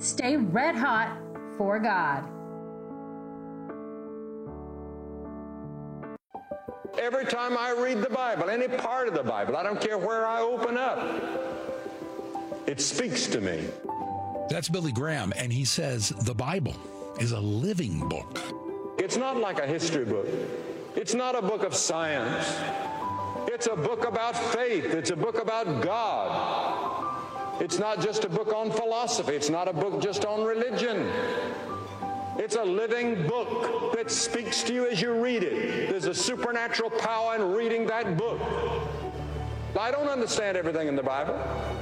Stay red hot for God. Every time I read the Bible, any part of the Bible, I don't care where I open up, it speaks to me. That's Billy Graham, and he says the Bible is a living book. It's not like a history book. It's not a book of science. It's a book about faith. It's a book about God. It's not just a book on philosophy. It's not a book just on religion. It's a living book that speaks to you as you read it. There's a supernatural power in reading that book. I don't understand everything in the Bible.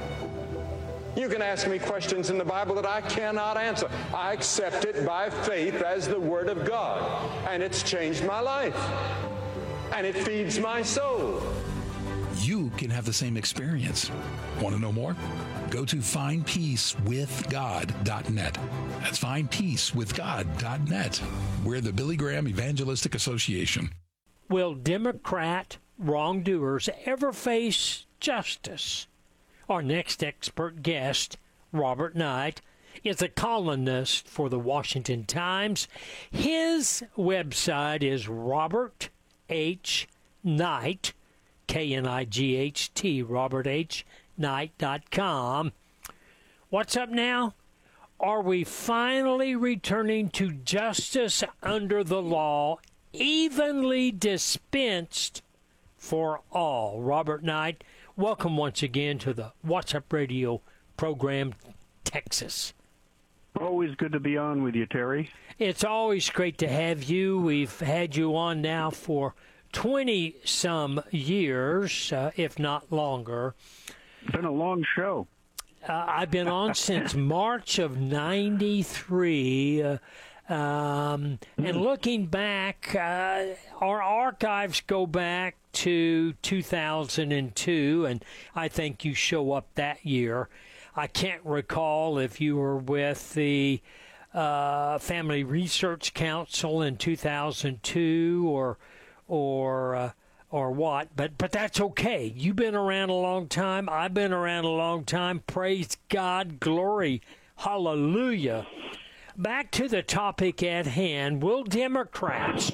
You can ask me questions in the Bible that I cannot answer. I accept it by faith as the Word of God. And it's changed my life. And it feeds my soul. You can have the same experience. Want to know more? Go to findpeacewithgod.net. That's findpeacewithgod.net. We're the Billy Graham Evangelistic Association. Will Democrat wrongdoers ever face justice? Our next expert guest, Robert Knight, is a columnist for the Washington Times. His website is Robert H. Knight, K-N-I-G-H-T, roberthknight.com. What's up now? Are we finally returning to justice under the law, evenly dispensed for all? Robert Knight, welcome once again to the What's Up Radio program, Texas. Always good to be on with you, Terry. It's always great to have you. We've had you on now for 20-some years, if not longer. Been a long show. I've been on since March of '93. And looking back, our archives go back to 2002, and I think you show up that year. I can't recall if you were with the Family Research Council in 2002 or what, but that's okay. You've been around a long time. I've been around a long time. Praise God, glory, hallelujah. Back to the topic at hand. Will Democrat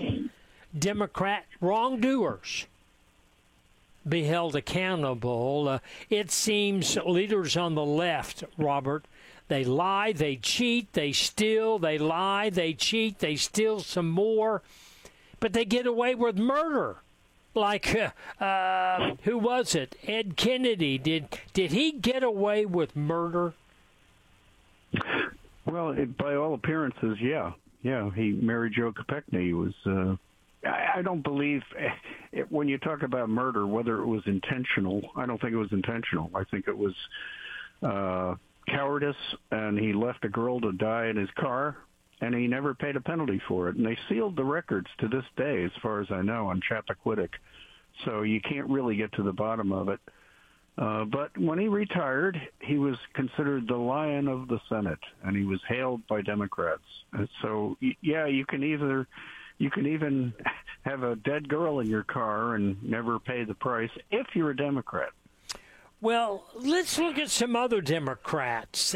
wrongdoers be held accountable? It seems leaders on the left, Robert, they lie, they cheat, they steal, they lie, they cheat, they steal some more, but they get away with murder. Like, who was it? Ed Kennedy. Did he get away with murder? Well, by all appearances, yeah. He married Joe Kopechne. He was. I don't believe when you talk about murder, whether it was intentional. I don't think it was intentional. I think it was cowardice, and he left a girl to die in his car, and he never paid a penalty for it. And they sealed the records to this day, as far as I know, on Chappaquiddick. So you can't really get to the bottom of it. But when he retired, he was considered the lion of the Senate, and he was hailed by Democrats. And so, yeah, you can even have a dead girl in your car and never pay the price if you're a Democrat. Well, let's look at some other Democrats.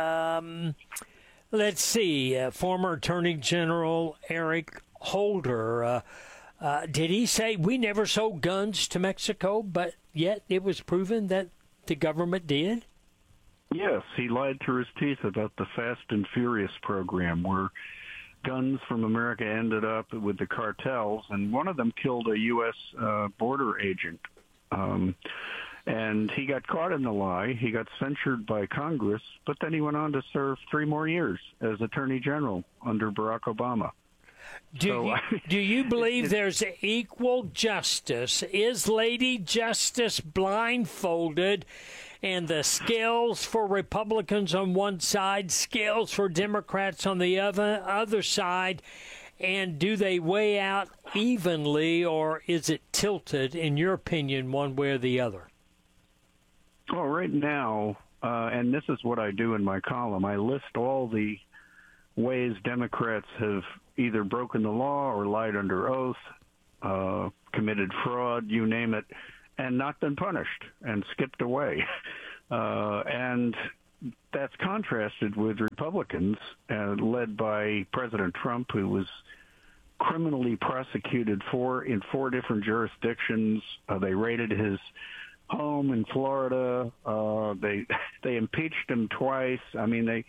Let's see, former Attorney General Eric Holder. Did he say we never sold guns to Mexico, but yet it was proven that the government did? Yes, he lied through his teeth about the Fast and Furious program, where guns from America ended up with the cartels, and one of them killed a U.S. border agent. And he got caught in the lie. He got censured by Congress, but then he went on to serve 3 more years as Attorney General under Barack Obama. Do you believe there's equal justice? Is Lady Justice blindfolded, and the scales for Republicans on one side, scales for Democrats on the other side, and do they weigh out evenly, or is it tilted, in your opinion, one way or the other? Well, right now, and this is what I do in my column, I list all the ways Democrats have either broken the law or lied under oath, committed fraud, you name it, and not been punished and skipped away. And that's contrasted with Republicans, led by President Trump, who was criminally prosecuted in four different jurisdictions. They raided his home in Florida. They impeached him twice. I mean,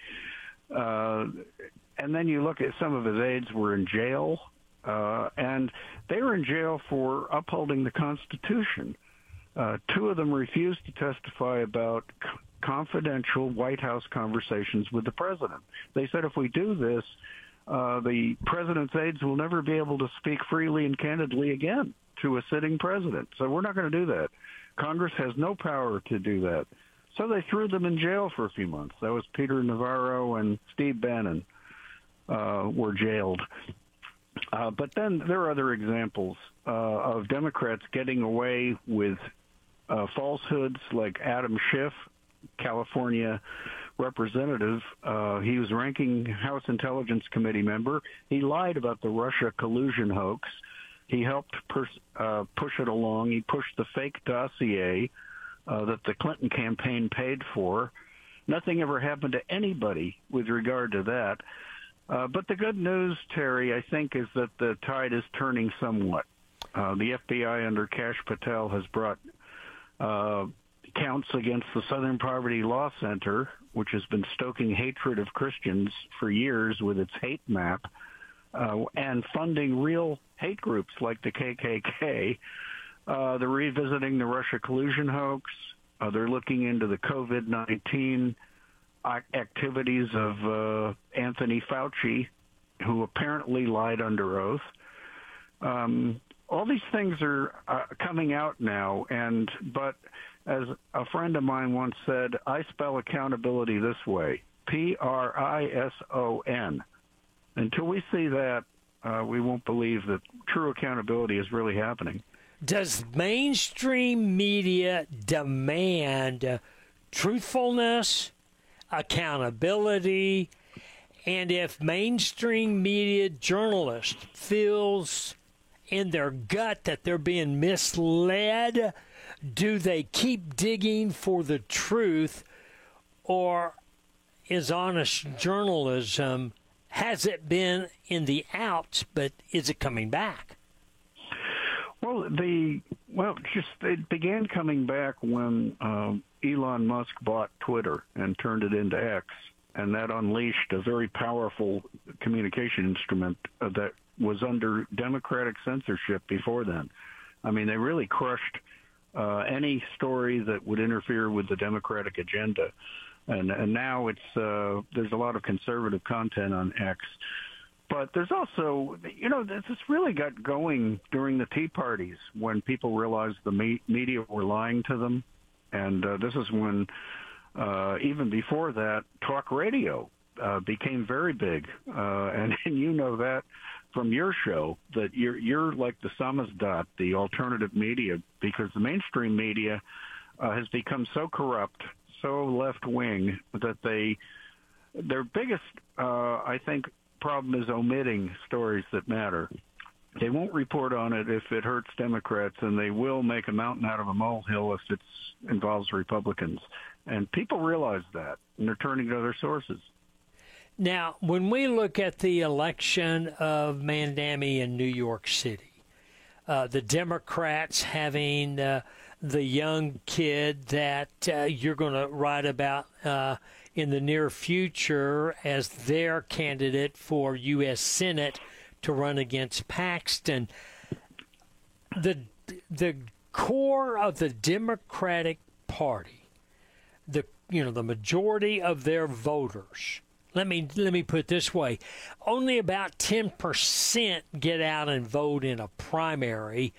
and then you look at some of his aides were in jail, and they were in jail for upholding the Constitution. Two of them refused to testify about confidential White House conversations with the president. They said, if we do this, the president's aides will never be able to speak freely and candidly again to a sitting president. So we're not going to do that. Congress has no power to do that. So they threw them in jail for a few months. That was Peter Navarro and Steve Bannon were jailed. But then there are other examples of Democrats getting away with falsehoods, like Adam Schiff, California representative. He was ranking House Intelligence Committee member. He lied about the Russia collusion hoax. He helped push it along. He pushed the fake dossier that the Clinton campaign paid for. Nothing ever happened to anybody with regard to that. But the good news, Terry, I think, is that the tide is turning somewhat. The FBI under Kash Patel has brought counts against the Southern Poverty Law Center, which has been stoking hatred of Christians for years with its hate map, and funding real hate groups like the KKK. They're revisiting the Russia collusion hoax. They're looking into the COVID-19 activities of Anthony Fauci, who apparently lied under oath. All these things are coming out now, but as a friend of mine once said, I spell accountability this way, Prison. Until we see that, we won't believe that true accountability is really happening. Does mainstream media demand truthfulness, accountability, and if mainstream media journalists feels in their gut that they're being misled, do they keep digging for the truth, or is honest journalism, has it been in the outs, but is it coming back? Well, it began coming back when Elon Musk bought Twitter and turned it into X, and that unleashed a very powerful communication instrument that was under Democratic censorship before then. I mean, they really crushed any story that would interfere with the Democratic agenda. And now there's a lot of conservative content on X. But there's also, this really got going during the Tea Parties when people realized the media were lying to them. And this is when, even before that, talk radio became very big. And you know that from your show, that you're like the samizdat, the alternative media, because the mainstream media has become so corrupt, so left-wing, that their biggest, I think, problem is omitting stories that matter. They won't report on it if it hurts Democrats, and they will make a mountain out of a molehill if it involves Republicans. And people realize that, and they're turning to other sources. Now, when we look at the election of Mandami in New York City, the Democrats having the young kid that you're going to write about in the near future as their candidate for U.S. Senate to run against Paxton, the core of the Democratic Party, the majority of their voters. Let me put it this way. Only about 10% get out and vote in a primary,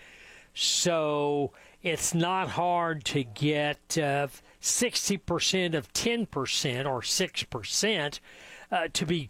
so it's not hard to get 60% of 10% or 6% to be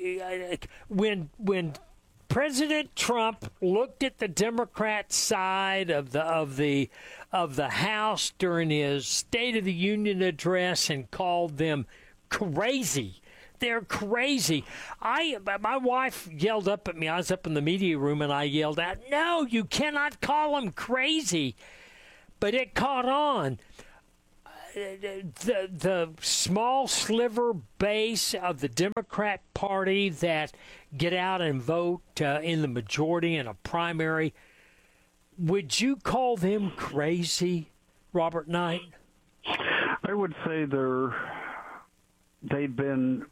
when President Trump looked at the Democrat side of the House during his State of the Union address and called them crazy. They're crazy. My wife yelled up at me. I was up in the media room, and I yelled out, "No, you cannot call them crazy." But it caught on. the small sliver base of the Democrat Party that get out and vote in the majority in a primary, would you call them crazy, Robert Knight? I would say they've been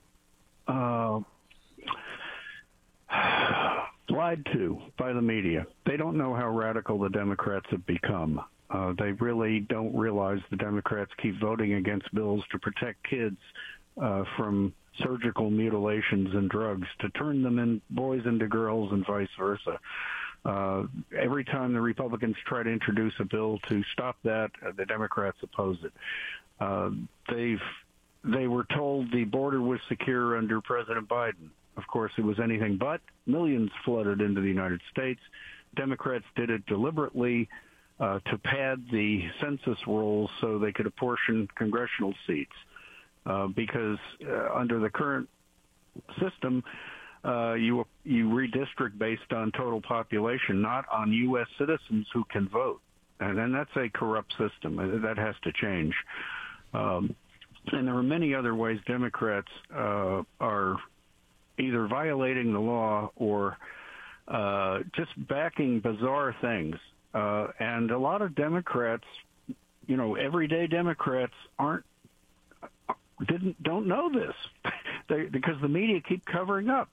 lied to by the media. They don't know how radical the Democrats have become. They really don't realize the Democrats keep voting against bills to protect kids from surgical mutilations and drugs, to turn boys into girls and vice versa. Every time the Republicans try to introduce a bill to stop that, the Democrats oppose it. They were told the border was secure under President Biden. Of course, it was anything but. Millions flooded into the United States. Democrats did it deliberately to pad the census rolls so they could apportion congressional seats. Because under the current system, you redistrict based on total population, not on U.S. citizens who can vote. And then that's a corrupt system. That has to change. And there are many other ways Democrats are either violating the law or just backing bizarre things. And a lot of Democrats, everyday Democrats don't know this because the media keep covering up.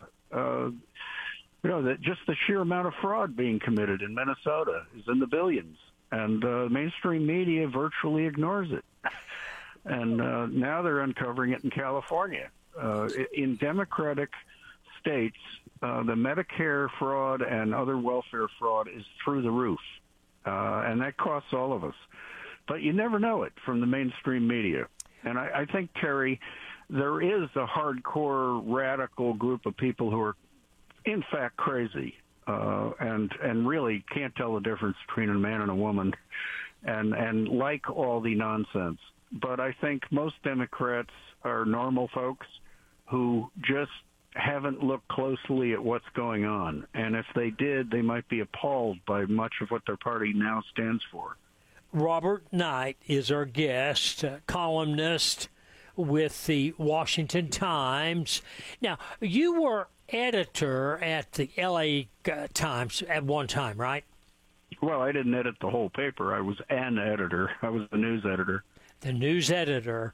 That just the sheer amount of fraud being committed in Minnesota is in the billions, and mainstream media virtually ignores it. And now they're uncovering it in California. In Democratic states, the Medicare fraud and other welfare fraud is through the roof, and that costs all of us. But you never know it from the mainstream media. And I think, Terry, there is a hardcore radical group of people who are, in fact, crazy and really can't tell the difference between a man and a woman and like all the nonsense. But I think most Democrats are normal folks who just haven't looked closely at what's going on. And if they did, they might be appalled by much of what their party now stands for. Robert Knight is our guest, columnist with the Washington Times. Now, you were editor at the L.A. Times at one time, right? Well, I didn't edit the whole paper. I was an editor. I was the news editor. The news editor.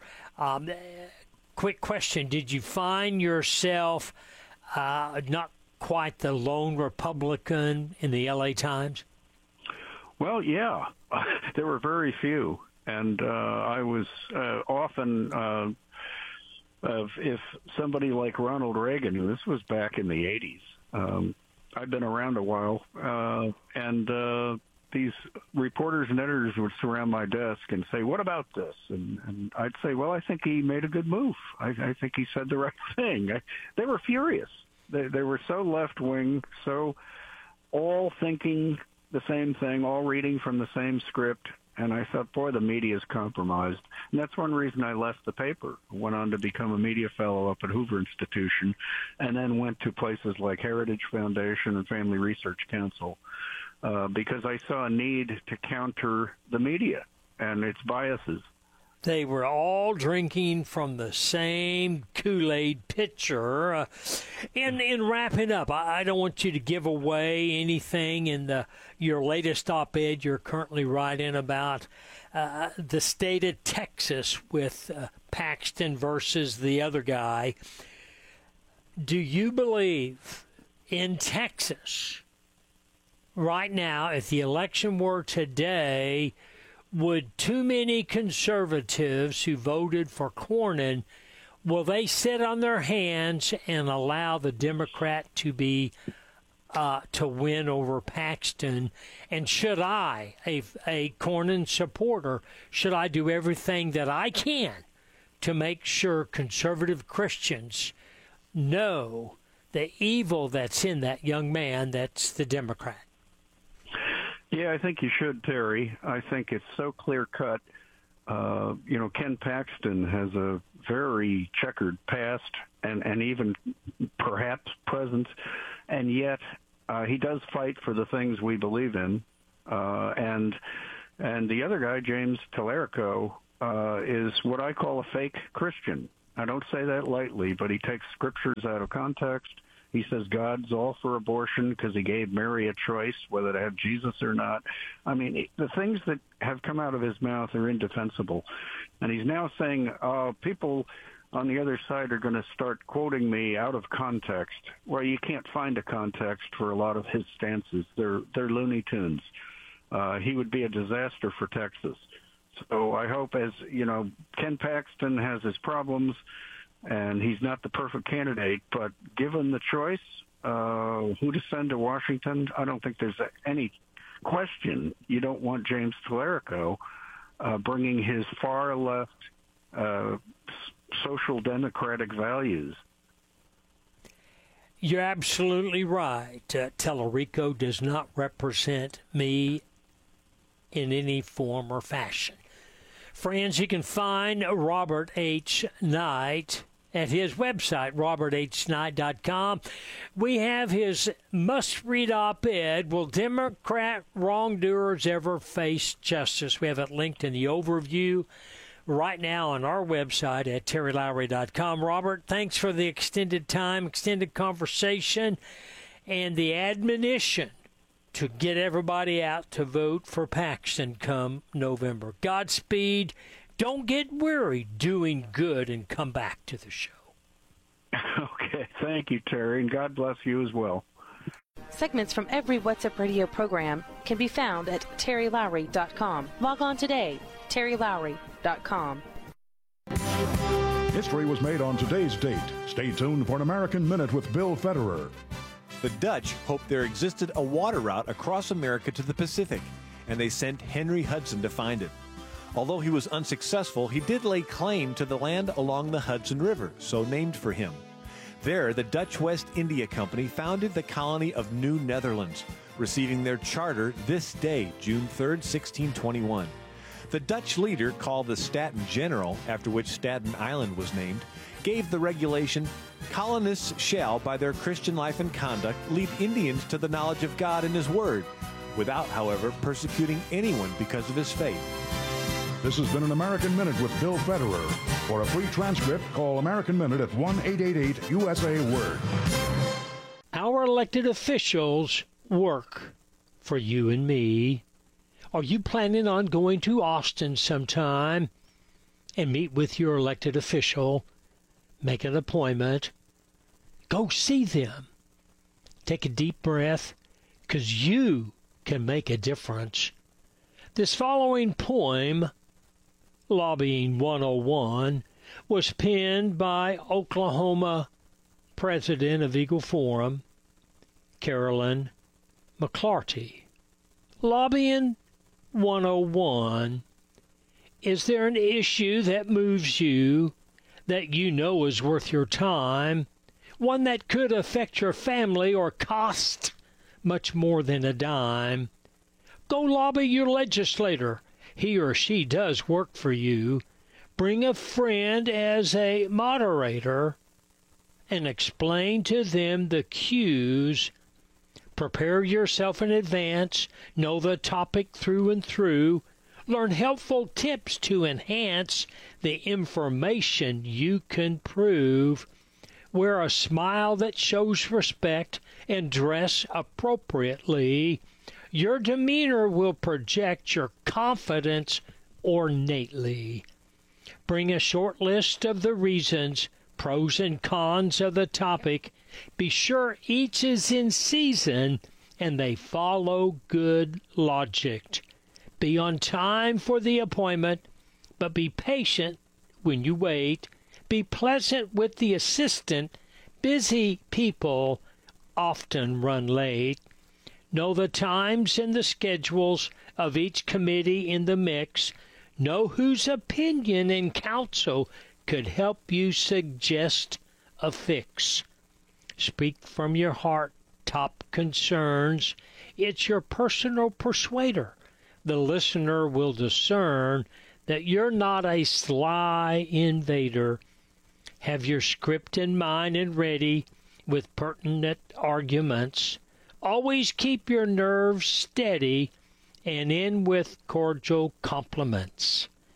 Quick question. Did you find yourself not quite the lone Republican in the L.A. Times? Well, yeah. There were very few. And I was often, if somebody like Ronald Reagan, who this was back in the 80s, I've been around a while, and these reporters and editors would surround my desk and say, "What about this?" And I'd say, "Well, I think he made a good move. I think he said the right thing." They were furious. They were so left-wing, so all thinking the same thing, all reading from the same script. And I thought, boy, the media is compromised. And that's one reason I left the paper. Went on to become a media fellow up at Hoover Institution, and then went to places like Heritage Foundation and Family Research Council because I saw a need to counter the media and its biases. They were all drinking from the same Kool-Aid pitcher. In wrapping up, I don't want you to give away anything in your latest op-ed you're currently writing about the state of Texas with Paxton versus the other guy. Do you believe in Texas right now, if the election were today, would too many conservatives who voted for Cornyn, will they sit on their hands and allow the Democrat to win over Paxton? And should I, a Cornyn supporter, should I do everything that I can to make sure conservative Christians know the evil that's in that young man that's the Democrat? Yeah, I think you should, Terry. I think it's so clear-cut. Ken Paxton has a very checkered past and even perhaps present, and yet he does fight for the things we believe in. And the other guy, James Tallarico, is what I call a fake Christian. I don't say that lightly, but he takes scriptures out of context. He says God's all for abortion because he gave Mary a choice whether to have Jesus or not. I mean, the things that have come out of his mouth are indefensible. And he's now saying, people on the other side are going to start quoting me out of context. Well, you can't find a context for a lot of his stances. They're Looney Tunes. He would be a disaster for Texas. So I hope, as you know, Ken Paxton has his problems, and he's not the perfect candidate, but given the choice, who to send to Washington, I don't think there's any question you don't want James Tallarico bringing his far-left social democratic values. You're absolutely right. Tallarico does not represent me in any form or fashion. Friends, you can find Robert H. Knight at his website, roberthknight.com. We have his must-read op-ed, Will Democrat Wrongdoers Ever Face Justice? We have it linked in the overview right now on our website at terrylowry.com. Robert, thanks for the extended time, extended conversation, and the admonition to get everybody out to vote for Paxton come November. Godspeed. Don't get weary doing good, and come back to the show. Okay. Thank you, Terry, and God bless you as well. Segments from every What's Up Radio program can be found at terrylowry.com. Log on today, terrylowry.com. History was made on today's date. Stay tuned for an American Minute with Bill Federer. The Dutch hoped there existed a water route across America to the Pacific, and they sent Henry Hudson to find it. Although he was unsuccessful, he did lay claim to the land along the Hudson River, so named for him. There, the Dutch West India Company founded the colony of New Netherlands, receiving their charter this day, June 3, 1621. The Dutch leader, called the Staten General, after which Staten Island was named, gave the regulation, colonists shall, by their Christian life and conduct, lead Indians to the knowledge of God and His Word, without, however, persecuting anyone because of his faith. This has been an American Minute with Bill Federer. For a free transcript, call American Minute at 1-888-USA-WORD. Our elected officials work for you and me. Are you planning on going to Austin sometime and meet with your elected official? Make an appointment. Go see them. Take a deep breath, because you can make a difference. This following poem, Lobbying 101, was penned by Oklahoma President of Eagle Forum, Carolyn McClarty. Lobbying 101. Is there an issue that moves you, that you know is worth your time, one that could affect your family or cost much more than a dime? Go lobby your legislator. He or she does work for you. Bring a friend as a moderator and explain to them the cues. Prepare yourself in advance. Know the topic through and through. Learn helpful tips to enhance the information you can prove. Wear a smile that shows respect and dress appropriately. Your demeanor will project your confidence ornately. Bring a short list of the reasons, pros and cons of the topic. Be sure each is in season and they follow good logic. Be on time for the appointment, but be patient when you wait. Be pleasant with the assistant. Busy people often run late. Know the times and the schedules of each committee in the mix. Know whose opinion and counsel could help you suggest a fix. Speak from your heart top concerns. It's your personal persuader. The listener will discern that you're not a sly invader. Have your script in mind and ready with pertinent arguments. Always keep your nerves steady and end with cordial compliments.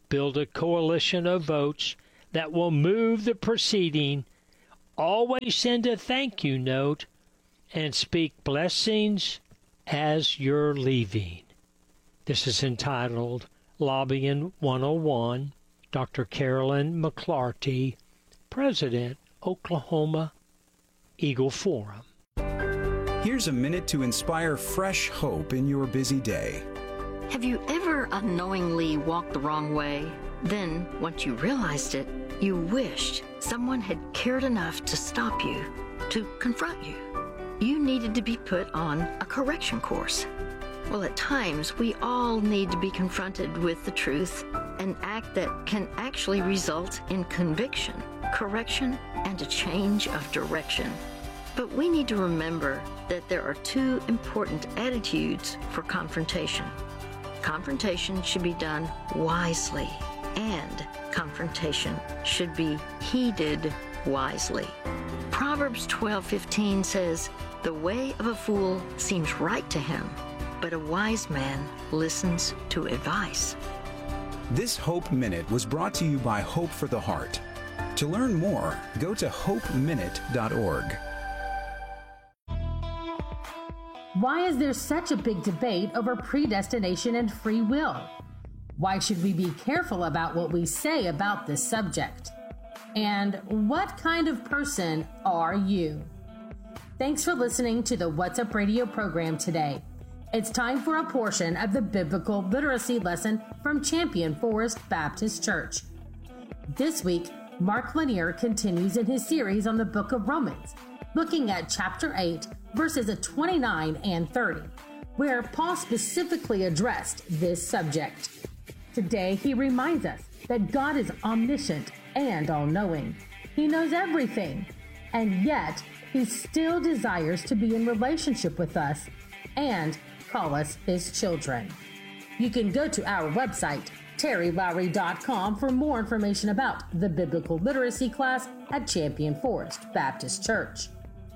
build a coalition of votes that will move the proceeding, always send a thank you note, and speak blessings as you're leaving. This is entitled Lobbying 101, Dr. Carolyn McClarty, President, Oklahoma Eagle Forum. Here's a minute to inspire fresh hope in your busy day. Have you ever unknowingly walked the wrong way? Then, once you realized it, you wished someone had cared enough to stop you, to confront you. You needed to be put on a correction course. Well, at times, we all need to be confronted with the truth, an act that can actually result in conviction, correction, and a change of direction. But we need to remember that there are two important attitudes for confrontation. Confrontation should be done wisely, and confrontation should be heeded wisely. Proverbs 12:15 says, "The way of a fool seems right to him, but a wise man listens to advice." This Hope Minute was brought to you by Hope for the Heart. To learn more, go to hopeminute.org. Why is there such a big debate over predestination and free will? Why should we be careful about what we say about this subject? And what kind of person are you? Thanks for listening to the What's Up Radio program today. It's time for a portion of the biblical literacy lesson from Champion Forest Baptist Church. This week, Mark Lanier continues in his series on the book of Romans, looking at chapter 8, verses 29 and 30, where Paul specifically addressed this subject. Today, he reminds us that God is omniscient and all-knowing. He knows everything, and yet he still desires to be in relationship with us and call us his children. You can go to our website, terrylowry.com, for more information about the biblical literacy class at Champion Forest Baptist Church.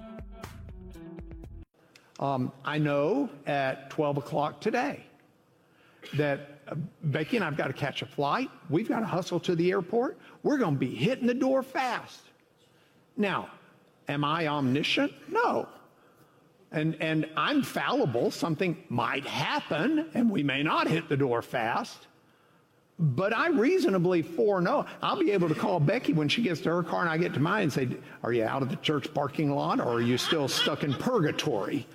I know at 12 o'clock today that Becky and I've got to catch a flight. We've got to hustle to the airport. We're going to be hitting the door fast. Now, am I omniscient? No. And I'm fallible. Something might happen, and we may not hit the door fast. But I reasonably foreknow. I'll be able to call Becky when she gets to her car and I get to mine and say, "Are you out of the church parking lot, or are you still stuck in purgatory?"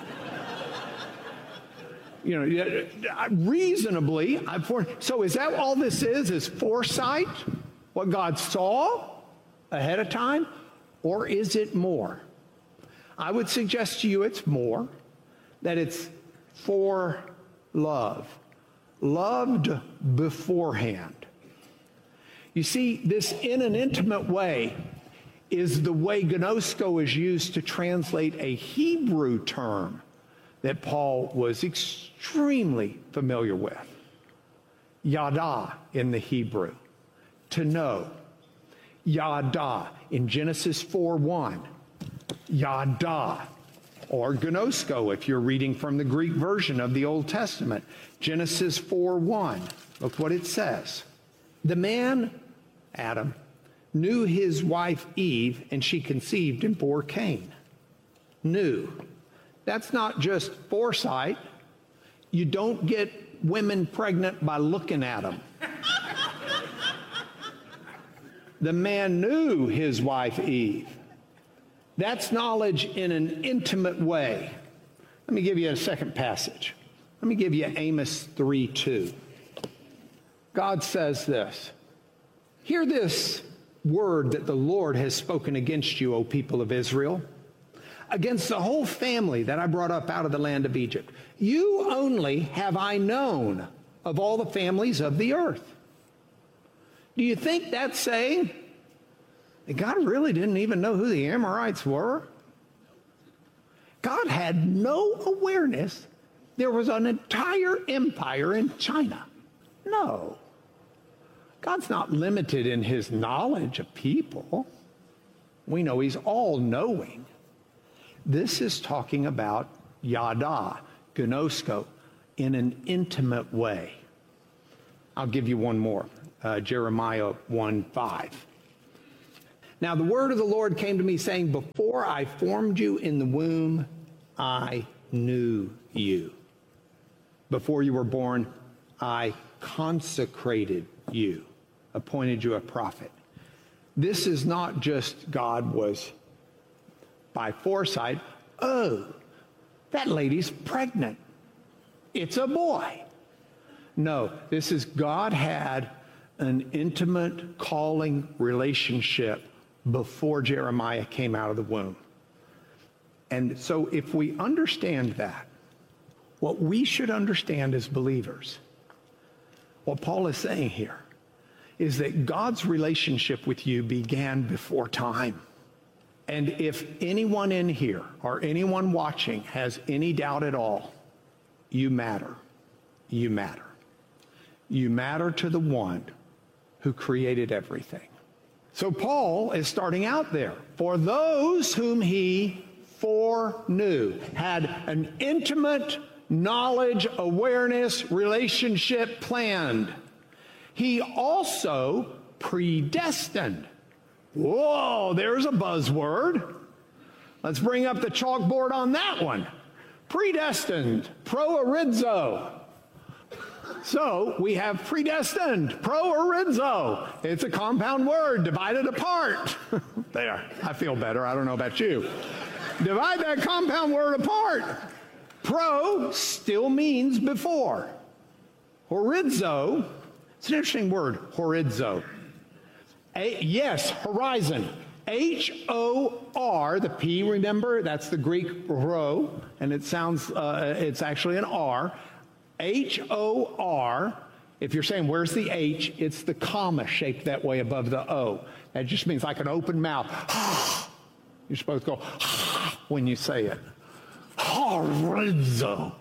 You know, reasonably, so is that all this is foresight? What God saw ahead of time? Or is it more? I would suggest to you it's more, that it's for love. Loved beforehand. You see, this in an intimate way is the way gnosko is used to translate a Hebrew term that Paul was extremely familiar with. Yada in the Hebrew, to know. Yada in Genesis 4:1. Yada, or gnosko if you're reading from the Greek version of the Old Testament. Genesis 4:1. Look what it says. The man, Adam, knew his wife Eve, and she conceived and bore Cain. Knew. That's not just foresight. You don't get women pregnant by looking at them. The man knew his wife Eve. That's knowledge in an intimate way. Let me give you a second passage. Let me give you Amos 3:2. God says this, "Hear this word that the Lord has spoken against you, O people of Israel, against the whole family that I brought up out of the land of Egypt. You only have I known of all the families of the earth." Do you think that's saying that God really didn't even know who the Amorites were? God had no awareness there was an entire empire in China. No. God's not limited in his knowledge of people. We know he's all-knowing. This is talking about yada, gnosko, in an intimate way. I'll give you one more. Jeremiah 1:5. Now the word of the Lord came to me saying, before I formed you in the womb, I knew you. Before you were born, I consecrated you, appointed you a prophet. This is not just God was by foresight, oh, that lady's pregnant. It's a boy. No, this is God had an intimate calling relationship before Jeremiah came out of the womb. And so if we understand that, what we should understand as believers, what Paul is saying here, is that God's relationship with you began before time. And if anyone in here or anyone watching has any doubt at all, you matter. You matter. You matter to the one who created everything. So Paul is starting out there. For those whom he foreknew, had an intimate knowledge, awareness, relationship planned. He also predestined. Whoa, there's a buzzword. Let's bring up the chalkboard on that one. Predestined, proorizo. So we have predestined, proorizo. It's a compound word, divided apart. There, I feel better. I don't know about you. Divide that compound word apart. Pro still means before. Horizo, it's an interesting word, horizo. Yes, horizon. H-O-R, the P, remember, that's the Greek rho, and it sounds, it's actually an R. H-O-R, if you're saying where's the H, it's the comma shaped that way above the O. That just means like an open mouth. You're supposed to go when you say it. Horizo.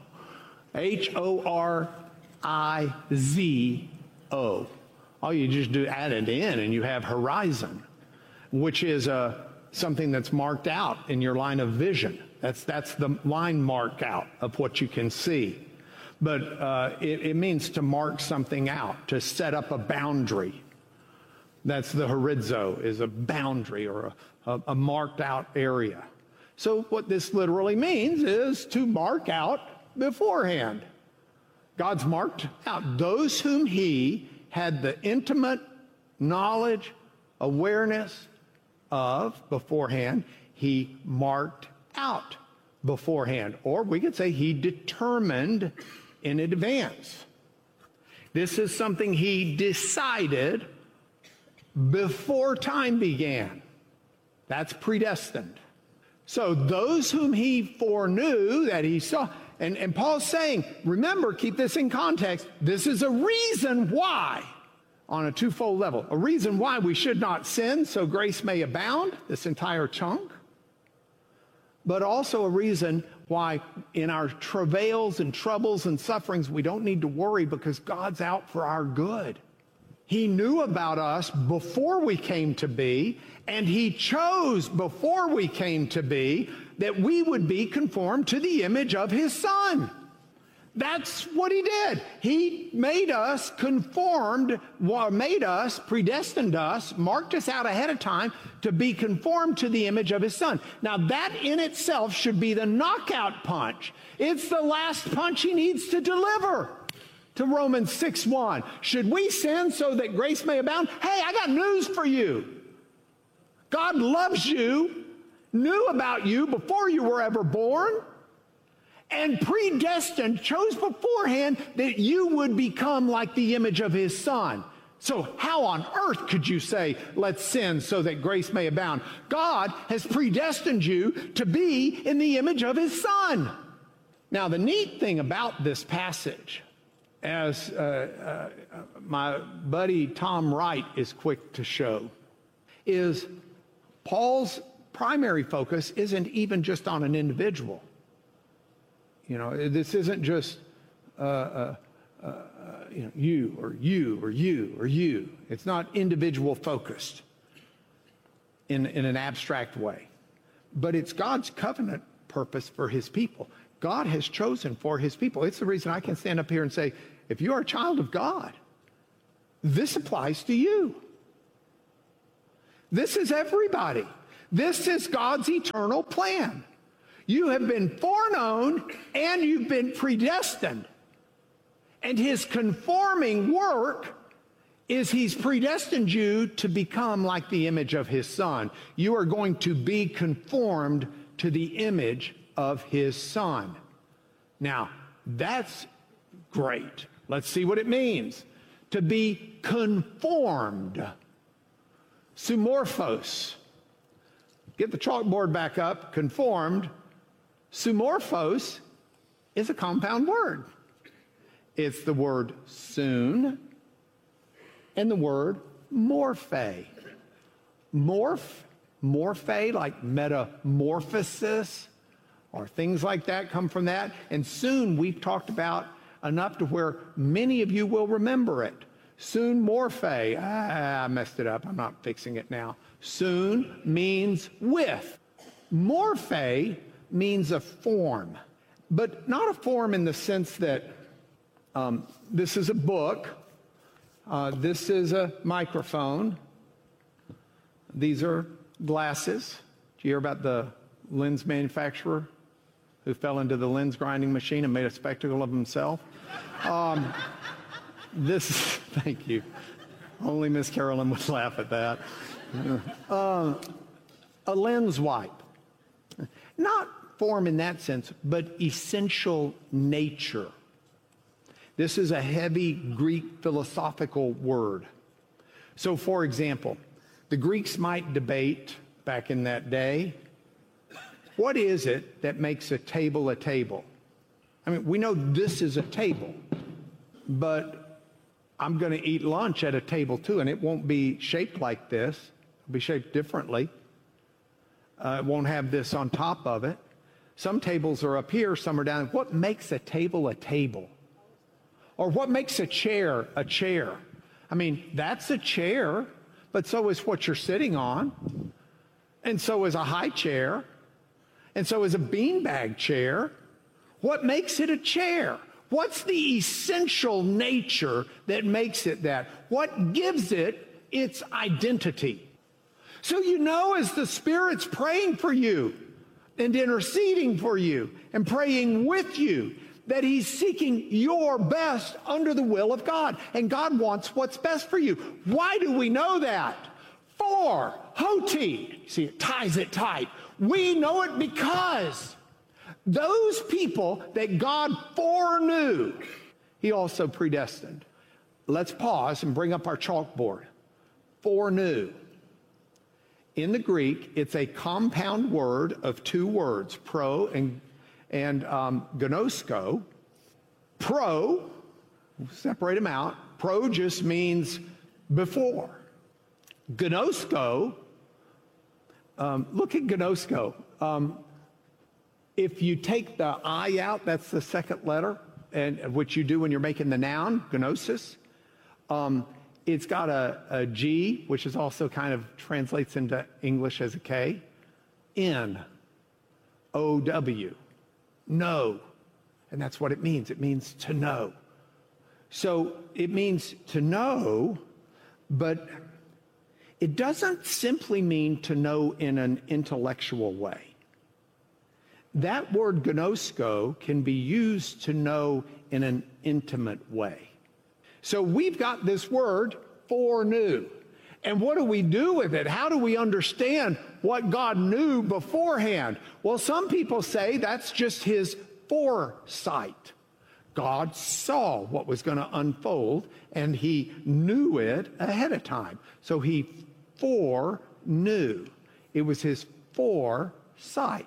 H-O-R-I-Z-O. All you just do add it in and you have horizon, which is something that's marked out in your line of vision. That's the line mark out of what you can see. But it means to mark something out, to set up a boundary. That's the horizo, is a boundary or a marked out area. So what this literally means is to mark out beforehand. God's marked out those whom he had the intimate knowledge, awareness of beforehand. He marked out beforehand. Or we could say he determined in advance. This is something he decided before time began. That's predestined. So those whom he foreknew that he saw, and Paul's saying, remember, keep this in context, this is a reason why, on a twofold level, a reason why we should not sin so grace may abound, this entire chunk, but also a reason why in our travails and troubles and sufferings we don't need to worry because God's out for our good. He knew about us before we came to be, and he chose before we came to be that we would be conformed to the image of his Son. That's what he did. He made us conformed, made us, predestined us, marked us out ahead of time to be conformed to the image of his Son. Now that in itself should be the knockout punch. It's the last punch he needs to deliver. To Romans 6:1. Should we sin so that grace may abound? Hey, I got news for you. God loves you, knew about you before you were ever born, and predestined, chose beforehand that you would become like the image of his Son. So how on earth could you say, let's sin so that grace may abound? God has predestined you to be in the image of his Son. Now, the neat thing about this passage, as my buddy Tom Wright is quick to show, is Paul's primary focus isn't even just on an individual. You know, this isn't just you or you or you or you. It's not individual focused in an abstract way. But it's God's covenant purpose for his people. God has chosen for his people. It's the reason I can stand up here and say, if you are a child of God, This applies to you. This is everybody. This is God's eternal plan. You have been foreknown and you've been predestined. And his conforming work is he's predestined you to become like the image of his Son. You are going to be conformed to the image of his Son. Now, that's great. Let's see what it means to be conformed. Sumorphos. Get the chalkboard back up. Conformed. Sumorphos is a compound word. It's the word soon and the word morphe. Morphe, like metamorphosis, or things like that come from that. And soon we've talked about enough to where many of you will remember it. Soon morphe. I messed it up. I'm not fixing it now. Soon means with. Morphe means a form, but not a form in the sense that this is a book, this is a microphone, these are glasses. Did you hear about the lens manufacturer who fell into the lens grinding machine and made a spectacle of himself? Thank you. Only Miss Carolyn would laugh at that. A lens wipe. Not form in that sense, but essential nature. This is a heavy Greek philosophical word. So, for example, the Greeks might debate back in that day, what is it that makes a table a table? I mean, we know this is a table, but I'm going to eat lunch at a table too, and it won't be shaped like this. It'll be shaped differently. It won't have this on top of it. Some tables are up here, some are down. What makes a table a table? Or what makes a chair a chair? I mean, that's a chair, but so is what you're sitting on. And so is a high chair. And so is a beanbag chair. What makes it a chair? What's the essential nature that makes it that? What gives it its identity? So you know, as the Spirit's praying for you and interceding for you and praying with you, that he's seeking your best under the will of God. And God wants what's best for you. Why do we know that? For, hoti, see, it ties it tight. We know it because those people that God foreknew, he also predestined. Let's pause and bring up our chalkboard. Foreknew. In the Greek, it's a compound word of two words, pro and gnosko. Pro, separate them out. Pro just means before. Gnosko, look at gnosko. If you take the I out, that's the second letter, and which you do when you're making the noun, gnosis. It's got a G, which is also kind of translates into English as a K. N-O-W. Know. And that's what it means. It means to know. So it means to know, but it doesn't simply mean to know in an intellectual way. That word gnosko can be used to know in an intimate way. So we've got this word, foreknew. And what do we do with it? How do we understand what God knew beforehand? Well, some people say that's just his foresight. God saw what was going to unfold, and he knew it ahead of time. So he foreknew. It was his foresight.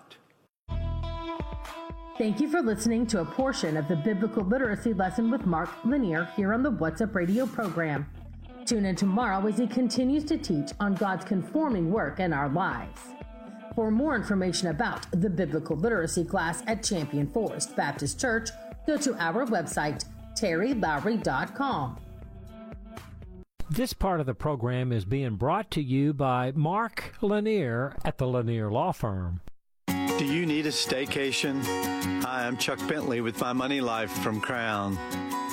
Thank you for listening to a portion of the Biblical Literacy Lesson with Mark Lanier here on the What's Up Radio program. Tune in tomorrow as he continues to teach on God's conforming work in our lives. For more information about the Biblical Literacy class at Champion Forest Baptist Church, go to our website, terrylowry.com. This part of the program is being brought to you by Mark Lanier at the Lanier Law Firm. Do you need a staycation? Hi, I'm Chuck Bentley with My Money Life from Crown.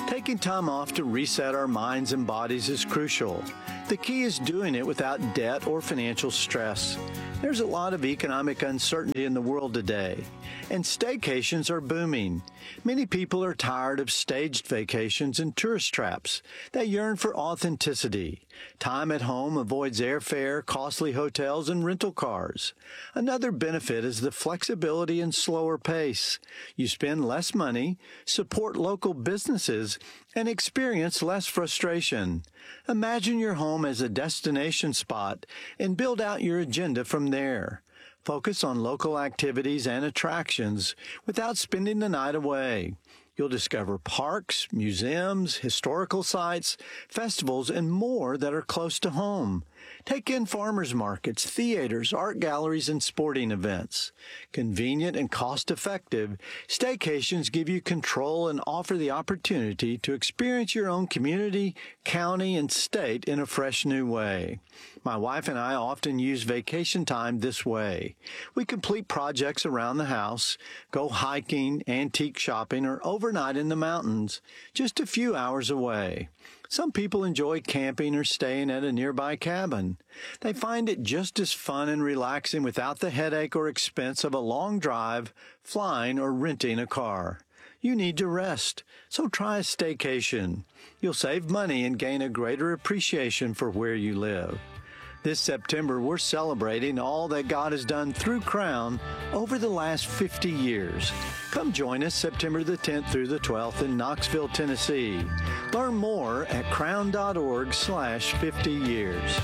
Taking time off to reset our minds and bodies is crucial. The key is doing it without debt or financial stress. There's a lot of economic uncertainty in the world today, and staycations are booming. Many people are tired of staged vacations and tourist traps. They yearn for authenticity. Time at home avoids airfare, costly hotels, and rental cars. Another benefit is the flexibility and slower pace. You spend less money, support local businesses, and experience less frustration. Imagine your home as a destination spot and build out your agenda from there. Focus on local activities and attractions without spending the night away. You'll discover parks, museums, historical sites, festivals, and more that are close to home. Take in farmers markets, theaters, art galleries, and sporting events. Convenient and cost-effective, staycations give you control and offer the opportunity to experience your own community, county, and state in a fresh new way. My wife and I often use vacation time this way. We complete projects around the house, go hiking, antique shopping, or overnight in the mountains, just a few hours away. Some people enjoy camping or staying at a nearby cabin. They find it just as fun and relaxing without the headache or expense of a long drive, flying, or renting a car. You need to rest, so try a staycation. You'll save money and gain a greater appreciation for where you live. This September, we're celebrating all that God has done through Crown over the last 50 years. Come join us September the 10th through the 12th in Knoxville, Tennessee. Learn more at crown.org/50 years.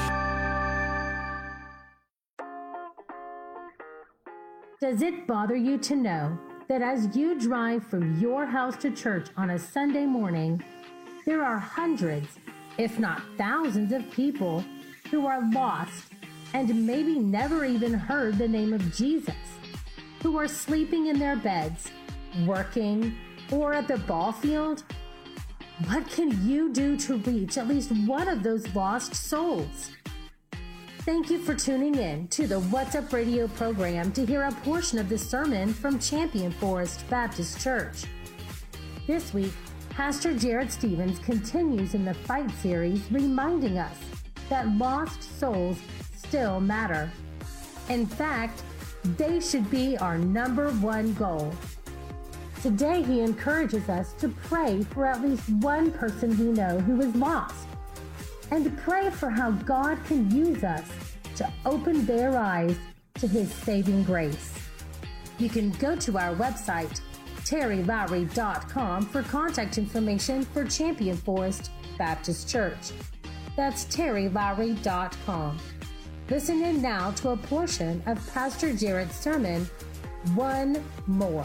Does it bother you to know that as you drive from your house to church on a Sunday morning, there are hundreds, if not thousands of people who are lost and maybe never even heard the name of Jesus, who are sleeping in their beds, working, or at the ball field? What can you do to reach at least one of those lost souls? Thank you for tuning in to the What's Up Radio program to hear a portion of the sermon from Champion Forest Baptist Church. This week, Pastor Jared Stevens continues in the Fight series, reminding us that lost souls still matter. In fact, they should be our number one goal. Today, he encourages us to pray for at least one person we know who is lost, and pray for how God can use us to open their eyes to his saving grace. You can go to our website, terrylowry.com, for contact information for Champion Forest Baptist Church. That's terrylowry.com. Listen in now to a portion of Pastor Jared's sermon, One More.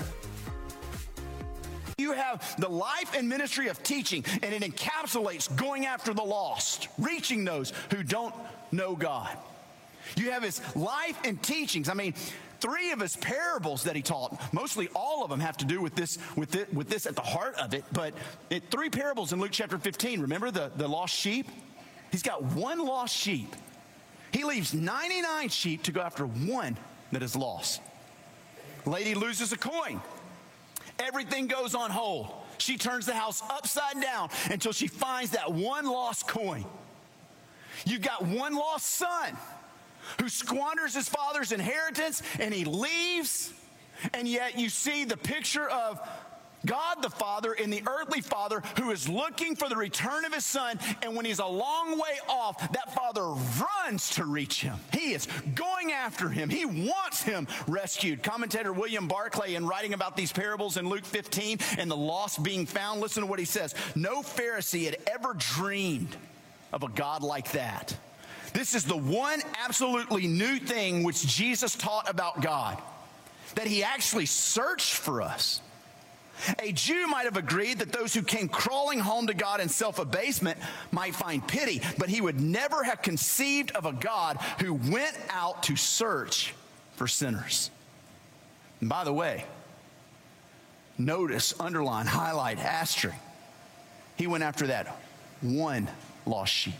You have the life and ministry of teaching, and it encapsulates going after the lost, reaching those who don't know God. You have his life and teachings. I mean, 3 of his parables that he taught, mostly all of them have to do with this at the heart of it, but 3 parables in Luke chapter 15. Remember the lost sheep? He's got 1 lost sheep. He leaves 99 sheep to go after 1 that is lost. Lady loses a coin. Everything goes on hold. She turns the house upside down until she finds that 1 lost coin. You've got 1 lost son who squanders his father's inheritance and he leaves, and yet you see the picture of God the Father in the earthly father who is looking for the return of his son, and when he's a long way off, that father runs to reach him. He is going after him. He wants him rescued. Commentator William Barclay, in writing about these parables in Luke 15 and the lost being found, listen to what he says. No Pharisee had ever dreamed of a God like that. This is the one absolutely new thing which Jesus taught about God, that he actually searched for us. A Jew might have agreed that those who came crawling home to God in self-abasement might find pity, but he would never have conceived of a God who went out to search for sinners. And by the way, notice, underline, highlight, asterisk, he went after that 1 lost sheep.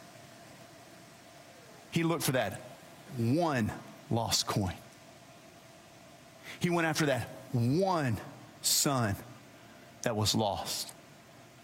He looked for that 1 lost coin. He went after that 1 son that was lost.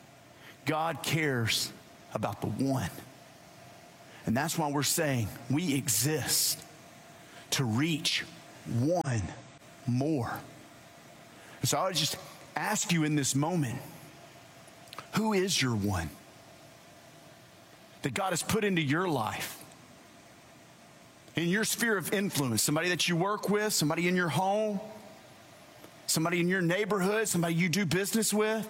God cares about the one. And that's why we're saying we exist to reach one more. And so I would just ask you in this moment, who is your one that God has put into your life? In your sphere of influence, somebody that you work with, somebody in your home, somebody in your neighborhood, somebody you do business with.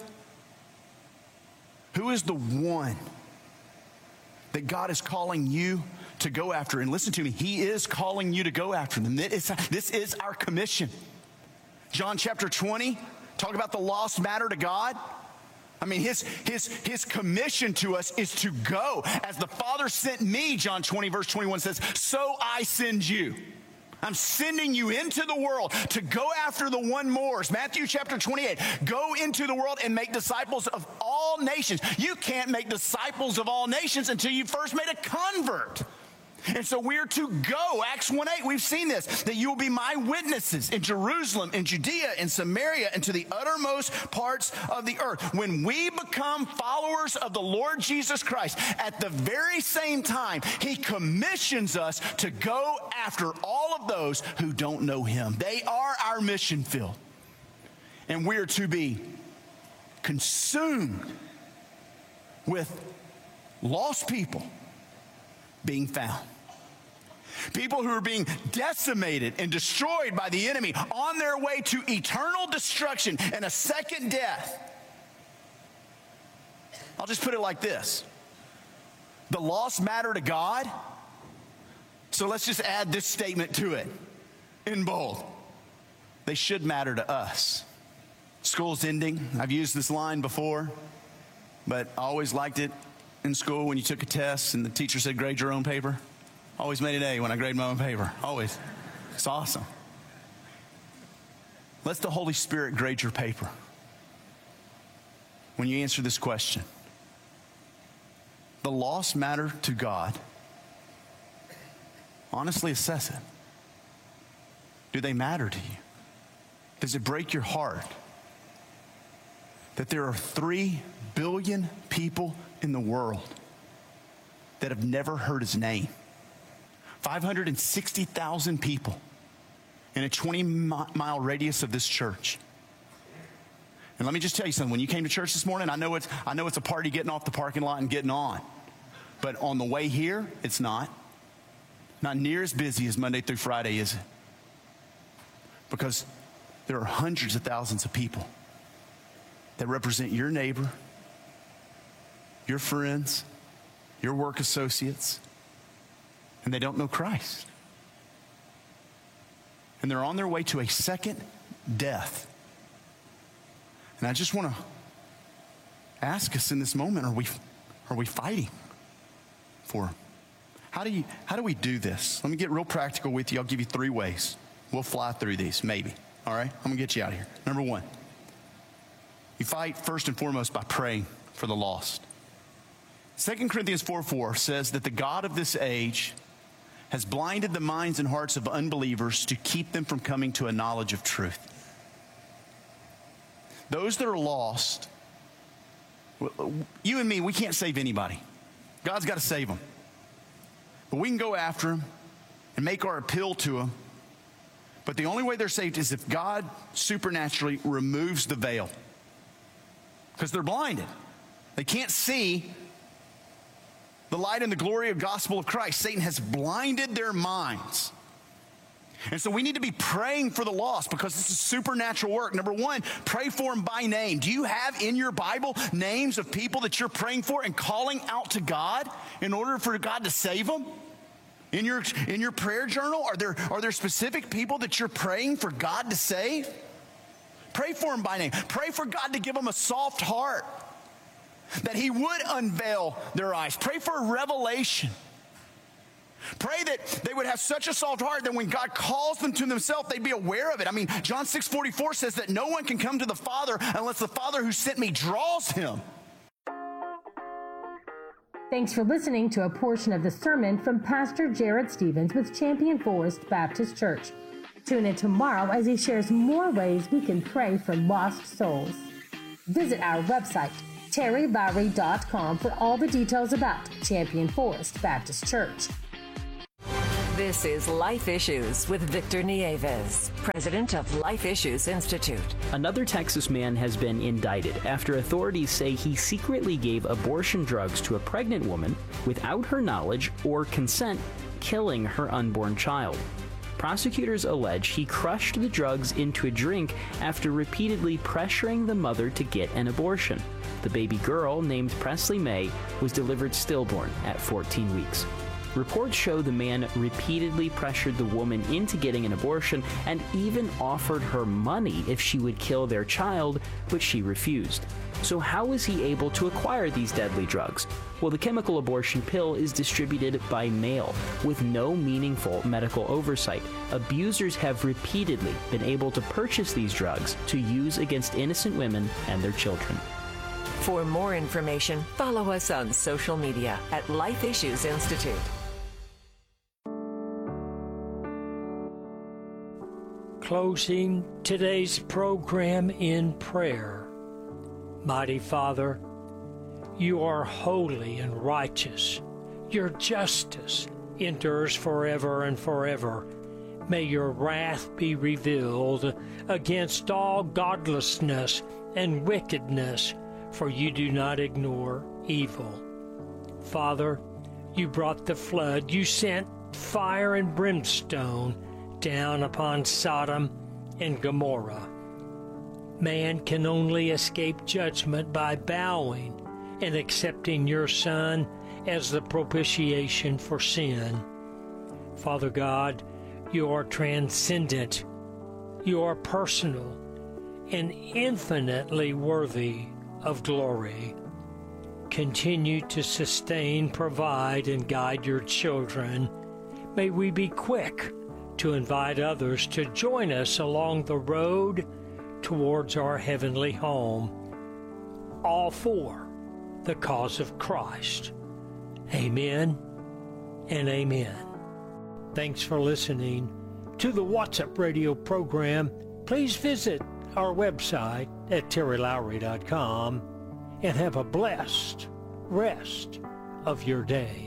Who is the one that God is calling you to go after? And listen to me, He is calling you to go after them. This is our commission. John chapter 20, talk about the lost matter to God. I mean, his commission to us is to go. As the Father sent me, John 20, verse 21 says, so I send you. I'm sending you into the world to go after the one more. Matthew chapter 28, go into the world and make disciples of all nations. You can't make disciples of all nations until you first made a convert. And so we're to go. Acts 1:8, we've seen this, that you will be my witnesses in Jerusalem, in Judea, in Samaria, and to the uttermost parts of the earth. When we become followers of the Lord Jesus Christ, at the very same time, He commissions us to go after all of those who don't know Him. They are our mission field. And we are to be consumed with lost people being found. People who are being decimated and destroyed by the enemy on their way to eternal destruction and a second death. I'll just put it like this. The lost matter to God. So let's just add this statement to it in bold. They should matter to us. School's ending. I've used this line before, but I always liked it in school when you took a test and the teacher said, grade your own paper. Always made an A when I grade my own paper. Always. It's awesome. Let the Holy Spirit grade your paper when you answer this question. The lost matter to God. Honestly assess it. Do they matter to you? Does it break your heart that there are 3 billion people in the world that have never heard His name? 560,000 people in a 20-mile radius of this church. And let me just tell you something. When you came to church this morning, I know it's a party getting off the parking lot and getting on. But on the way here, it's not. Not near as busy as Monday through Friday, is it? Because there are hundreds of thousands of people that represent your neighbor, your friends, your work associates, and they don't know Christ. And they're on their way to a second death. And I just want to ask us in this moment, are we fighting for them? How do we do this? Let me get real practical with you. I'll give you 3 ways. We'll fly through these, maybe. All right? I'm going to get you out of here. Number 1, you fight first and foremost by praying for the lost. 2 Corinthians 4:4 says that the God of this age has blinded the minds and hearts of unbelievers to keep them from coming to a knowledge of truth. Those that are lost, you and me, we can't save anybody. God's got to save them. But we can go after them and make our appeal to them. But the only way they're saved is if God supernaturally removes the veil. Because they're blinded. They can't see the light and the glory of gospel of Christ. Satan has blinded their minds. And so we need to be praying for the lost because this is supernatural work. Number 1, pray for them by name. Do you have in your Bible names of people that you're praying for and calling out to God in order for God to save them? In your prayer journal, are there specific people that you're praying for God to save? Pray for them by name. Pray for God to give them a soft heart, that He would unveil their eyes. Pray for a revelation. Pray that they would have such a soft heart that when God calls them to Himself, they'd be aware of it. I mean, John 6:44 says that no one can come to the Father unless the Father who sent me draws him. Thanks for listening to a portion of the sermon from Pastor Jared Stevens with Champion Forest Baptist Church. Tune in tomorrow as he shares more ways we can pray for lost souls. Visit our website, TerryLowry.com for all the details about Champion Forest Baptist Church. This is Life Issues with Victor Nieves, president of Life Issues Institute. Another Texas man has been indicted after authorities say he secretly gave abortion drugs to a pregnant woman without her knowledge or consent, killing her unborn child. Prosecutors allege he crushed the drugs into a drink after repeatedly pressuring the mother to get an abortion. The baby girl, named Presley May, was delivered stillborn at 14 weeks. Reports show the man repeatedly pressured the woman into getting an abortion and even offered her money if she would kill their child, but she refused. So how was he able to acquire these deadly drugs? Well, the chemical abortion pill is distributed by mail with no meaningful medical oversight. Abusers have repeatedly been able to purchase these drugs to use against innocent women and their children. For more information, follow us on social media at Life Issues Institute. Closing today's program in prayer. Mighty Father, you are holy and righteous. Your justice endures forever and forever. May your wrath be revealed against all godlessness and wickedness, for you do not ignore evil. Father, you brought the flood. You sent fire and brimstone down upon Sodom and Gomorrah. Man can only escape judgment by bowing and accepting your Son as the propitiation for sin. Father God, you are transcendent, you are personal, and infinitely worthy of glory. Continue to sustain, provide, and guide your children. May we be quick to invite others to join us along the road towards our heavenly home, all for the cause of Christ. Amen and amen. Thanks for listening to the What's Up Radio program. Please visit our website at TerryLowry.com and have a blessed rest of your day.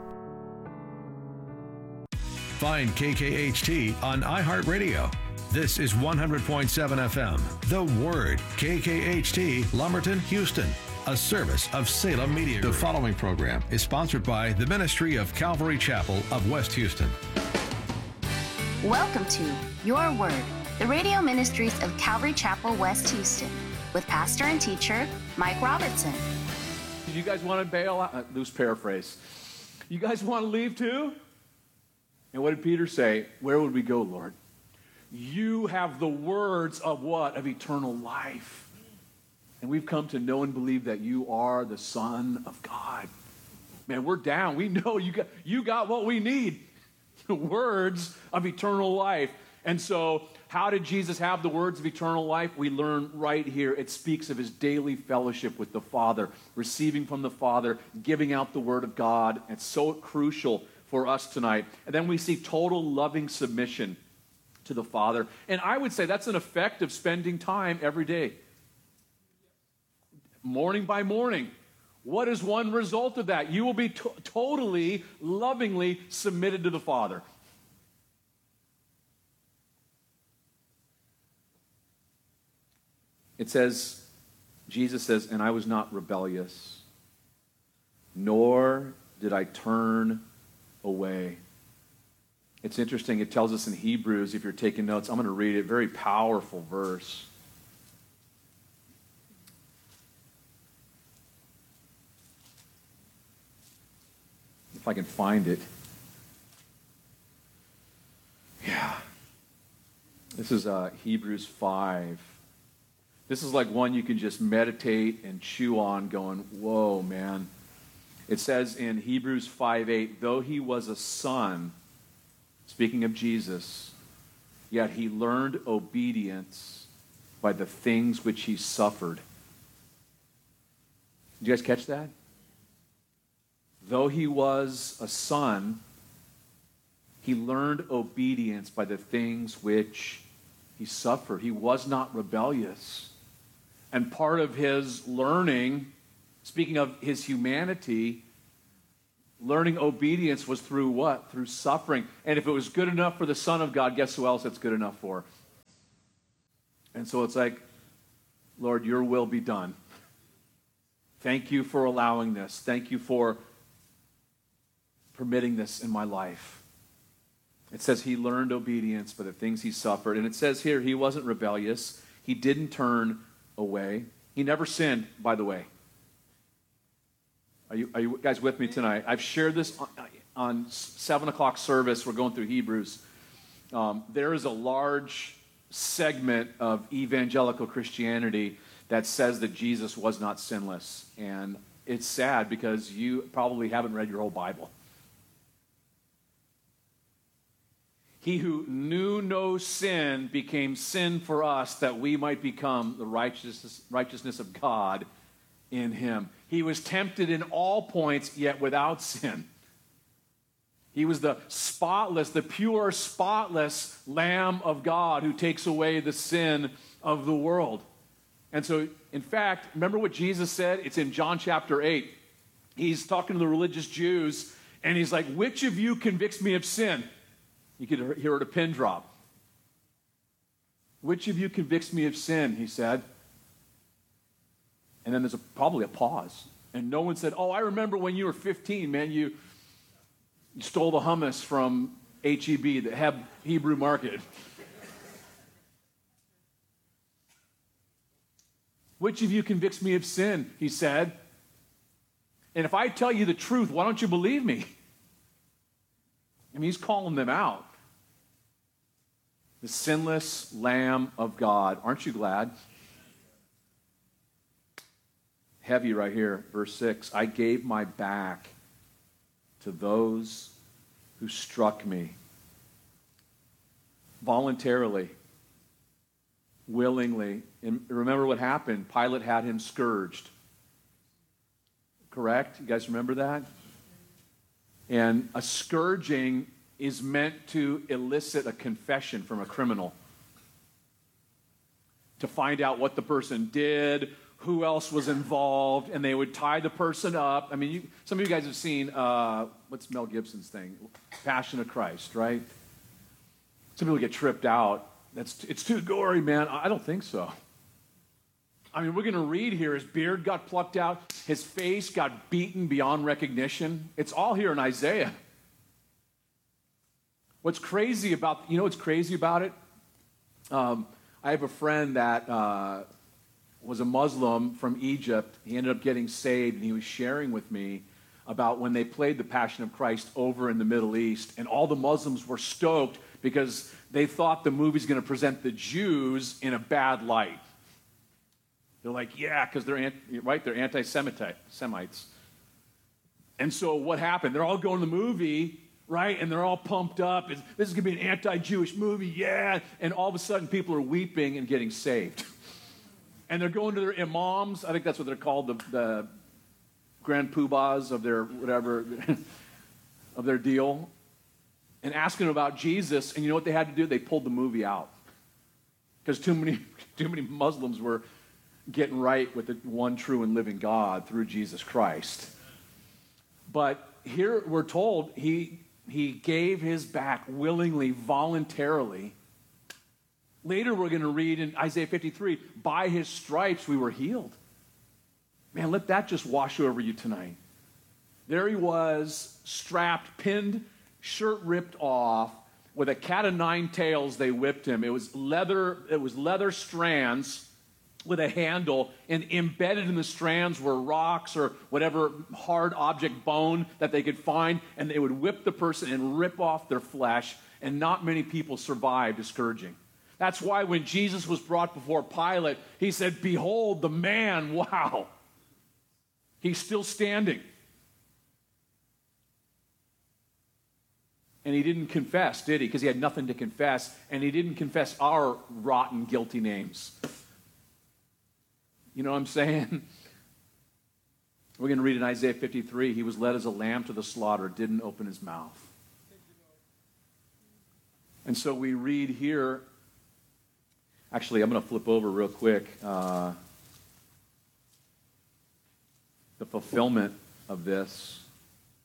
Find KKHT on iHeartRadio. This is 100.7 FM. The Word, KKHT, Lumberton, Houston. A service of Salem Media Group. The following program is sponsored by the Ministry of Calvary Chapel of West Houston. Welcome to Your Word, the radio ministries of Calvary Chapel, West Houston, with pastor and teacher Mike Robertson. Did you guys want to bail out? Loose paraphrase. You guys want to leave too? And what did Peter say? Where would we go, Lord? You have the words of what? Of eternal life. And we've come to know and believe that you are the Son of God. Man, we're down. We know you got what we need. The words of eternal life. And so, how did Jesus have the words of eternal life? We learn right here. It speaks of his daily fellowship with the Father, receiving from the Father, giving out the Word of God. It's so crucial for us tonight. And then we see total loving submission to the Father. And I would say that's an effect of spending time every day. Morning by morning. What is one result of that? You will be totally, lovingly submitted to the Father. It says, Jesus says, and I was not rebellious, nor did I turn away. It's interesting, it tells us in Hebrews, if you're taking notes, I'm going to read it, very powerful verse. If I can find it. Yeah. This is Hebrews 5. This is like one you can just meditate and chew on going, whoa, man. It says in Hebrews 5:8, though he was a son, speaking of Jesus, yet he learned obedience by the things which he suffered. Did you guys catch that? Though he was a son, he learned obedience by the things which he suffered. He was not rebellious. And part of his learning Speaking of his humanity, learning obedience was through what? Through suffering. And if it was good enough for the Son of God, guess who else it's good enough for? And so it's like, Lord, your will be done. Thank you for allowing this. Thank you for permitting this in my life. It says he learned obedience for the things he suffered. And it says here he wasn't rebellious. He didn't turn away. He never sinned, by the way. Are you guys with me tonight? I've shared this on 7 o'clock service. We're going through Hebrews. There is a large segment of evangelical Christianity that says that Jesus was not sinless. And it's sad because you probably haven't read your whole Bible. He who knew no sin became sin for us that we might become the righteousness of God in him. He was tempted in all points, yet without sin. He was the spotless, the pure, spotless Lamb of God who takes away the sin of the world. And so, in fact, remember what Jesus said? It's in John chapter 8. He's talking to the religious Jews, and he's like, which of you convicts me of sin? You could hear it a pin drop. Which of you convicts me of sin, he said. And then there's probably a pause. And no one said, oh, I remember when you were 15, man, you stole the hummus from HEB, the Hebrew Market. Which of you convicts me of sin, he said. And if I tell you the truth, why don't you believe me? I mean, he's calling them out. The sinless Lamb of God. Aren't you glad? Heavy right here, verse 6. I gave my back to those who struck me. Voluntarily. Willingly. And remember what happened? Pilate had him scourged. Correct? You guys remember that? And a scourging is meant to elicit a confession from a criminal. To find out what the person did, who else was involved, and they would tie the person up. I mean, some of you guys have seen, what's Mel Gibson's thing? Passion of Christ, right? Some people get tripped out. It's too gory, man. I don't think so. I mean, we're going to read here, his beard got plucked out, his face got beaten beyond recognition. It's all here in Isaiah. What's crazy about it? I have a friend that was a Muslim from Egypt. He ended up getting saved, and he was sharing with me about when they played the Passion of Christ over in the Middle East, and all the Muslims were stoked because they thought the movie's going to present the Jews in a bad light. They're like, yeah, because they're anti-Semites. And so what happened? They're all going to the movie, right? And they're all pumped up. This is going to be an anti-Jewish movie, yeah. And all of a sudden, people are weeping and getting saved. And they're going to their imams. I think that's what they're called, the grand poobahs of their whatever, of their deal. And asking about Jesus. And you know what they had to do? They pulled the movie out. Because too many Muslims were getting right with the one true and living God through Jesus Christ. But here we're told he gave his back willingly, voluntarily. Later we're going to read in Isaiah 53, by his stripes we were healed. Man, let that just wash over you tonight. There he was, strapped, pinned, shirt ripped off, with a cat of nine tails they whipped him. It was leather strands with a handle, and embedded in the strands were rocks or whatever hard object, bone that they could find, and they would whip the person and rip off their flesh, and not many people survived a scourging. That's why when Jesus was brought before Pilate, he said, behold the man, wow. He's still standing. And he didn't confess, did he? Because he had nothing to confess, and he didn't confess our rotten, guilty names. You know what I'm saying? We're going to read in Isaiah 53, he was led as a lamb to the slaughter, didn't open his mouth. And so we read here, actually, I'm going to flip over real quick. The the fulfillment of this